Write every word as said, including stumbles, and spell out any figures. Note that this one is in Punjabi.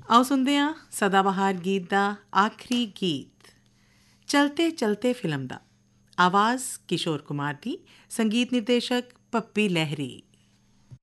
ਆਓ ਸੁਣਦੇ ਹਾਂ ਸਦਾਬਹਾਰ ਗੀਤ ਦਾ ਆਖਰੀ ਗੀਤ ਚਲਤੇ ਚਲਤੇ ਫਿਲਮ ਦਾ। ਆਵਾਜ਼ ਕਿਸ਼ੋਰ ਕੁਮਾਰ ਦੀ, ਸੰਗੀਤ ਨਿਰਦੇਸ਼ਕ ਪੱਪੀ ਲਹਿਰੀ।